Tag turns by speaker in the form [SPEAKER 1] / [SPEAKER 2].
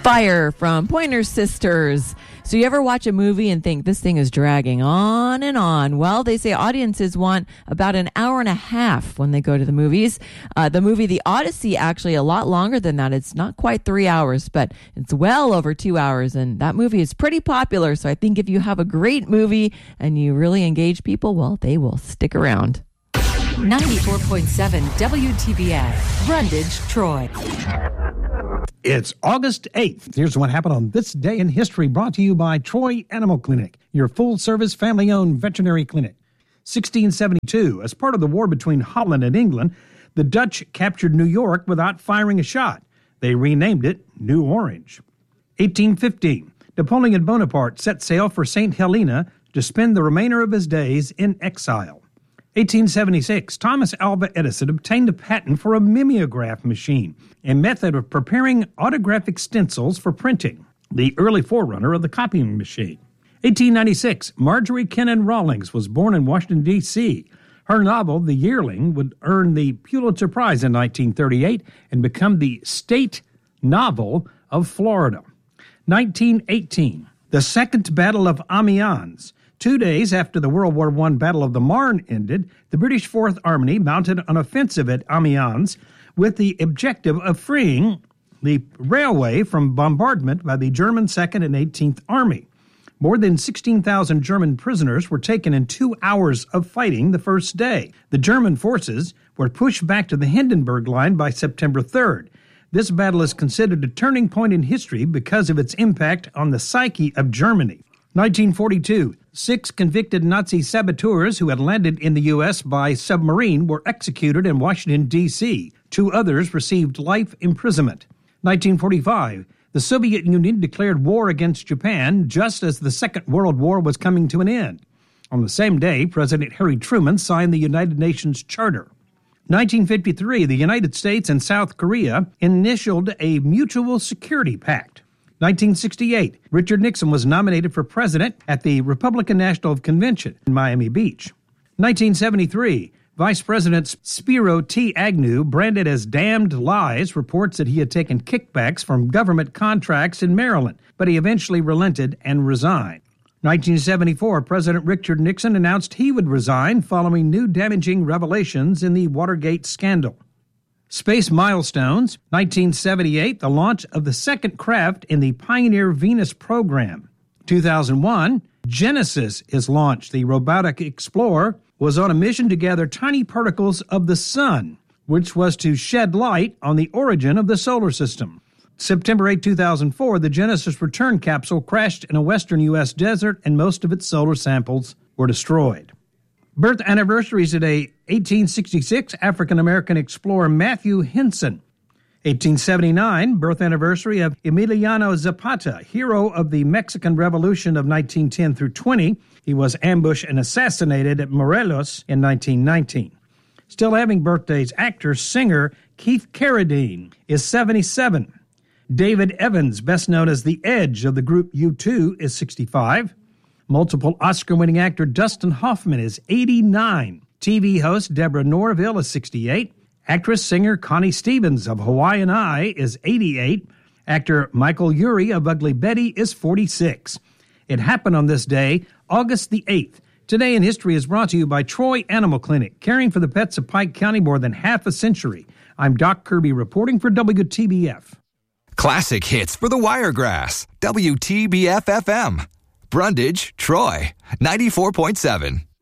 [SPEAKER 1] Fire from Pointer Sisters. So you ever watch a movie and think this thing is dragging on and on? Well, they say audiences want about an hour and a half when they go to the movies. The movie The Odyssey, actually a lot longer than that. It's not quite 3 hours, but it's well over 2 hours. And that movie is pretty popular. So I think if you have a great movie and you really engage people, well, they will stick around.
[SPEAKER 2] 94.7 WTBF, Brundage, Troy.
[SPEAKER 3] It's August 8th. Here's what happened on this day in history, brought to you by Troy Animal Clinic, your full-service, family-owned veterinary clinic. 1672, as part of the war between Holland and England, the Dutch captured New York without firing a shot. They renamed it New Orange. 1815, Napoleon Bonaparte set sail for St. Helena to spend the remainder of his days in exile. 1876, Thomas Alva Edison obtained a patent for a mimeograph machine, a method of preparing autographic stencils for printing, the early forerunner of the copying machine. 1896, Marjorie Kennan Rawlings was born in Washington, D.C. Her novel, The Yearling, would earn the Pulitzer Prize in 1938 and become the state novel of Florida. 1918, the Second Battle of Amiens. 2 days after the World War I Battle of the Marne ended, the British Fourth Army mounted an offensive at Amiens with the objective of freeing the railway from bombardment by the German Second and 18th Army. More than 16,000 German prisoners were taken in 2 hours of fighting the first day. The German forces were pushed back to the Hindenburg Line by September 3rd. This battle is considered a turning point in history because of its impact on the psyche of Germany. 1942, 6 convicted Nazi saboteurs who had landed in the U.S. by submarine were executed in Washington, D.C. 2 others received life imprisonment. 1945, the Soviet Union declared war against Japan just as the Second World War was coming to an end. On the same day, President Harry Truman signed the United Nations Charter. 1953, the United States and South Korea initialed a mutual security pact. 1968, Richard Nixon was nominated for president at the Republican National Convention in Miami Beach. 1973, Vice President Spiro T. Agnew, branded as damned lies, reports that he had taken kickbacks from government contracts in Maryland, but he eventually relented and resigned. 1974, President Richard Nixon announced he would resign following new damaging revelations in the Watergate scandal. Space milestones. 1978, the launch of the second craft in the Pioneer Venus program. 2001, Genesis is launched. The robotic explorer was on a mission to gather tiny particles of the sun, which was to shed light on the origin of the solar system. September 8, 2004, the Genesis return capsule crashed in a western U.S. desert and most of its solar samples were destroyed. Birth anniversaries today: 1866, African-American explorer Matthew Henson. 1879, birth anniversary of Emiliano Zapata, hero of the Mexican Revolution of 1910 through 20. He was ambushed and assassinated at Morelos in 1919. Still having birthdays, actor, singer Keith Carradine is 77. David Evans, best known as the Edge of the group U2, is 65. Multiple Oscar-winning actor Dustin Hoffman is 89. TV host Deborah Norville is 68. Actress-singer Connie Stevens of Hawaiian Eye is 88. Actor Michael Urie of Ugly Betty is 46. It happened on this day, August the 8th. Today in History is brought to you by Troy Animal Clinic, caring for the pets of Pike County more than half a century. I'm Doc Kirby reporting for WTBF.
[SPEAKER 4] Classic hits for the Wiregrass. WTBF-FM. Brundage, Troy, 94.7.